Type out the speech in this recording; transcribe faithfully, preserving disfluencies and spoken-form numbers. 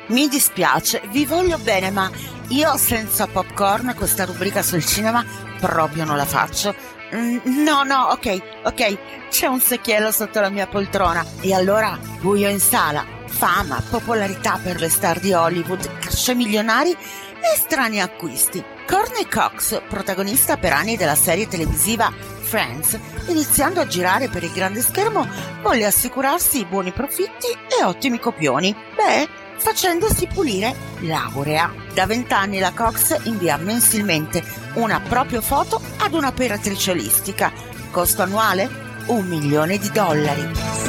Mi dispiace, vi voglio bene, ma io senza popcorn questa rubrica sul cinema proprio non la faccio. Mm, No, no, ok, ok, c'è un secchiello sotto la mia poltrona. E allora, buio in sala, fama, popolarità per le star di Hollywood, cachet milionari e strani acquisti. Courtney Cox, protagonista per anni della serie televisiva Friends, iniziando a girare per il grande schermo, volle assicurarsi buoni profitti e ottimi copioni. Beh, facendosi pulire laurea. Da vent'anni la Cox invia mensilmente una propria foto ad un'operatrice olistica. Costo annuale? Un milione di dollari.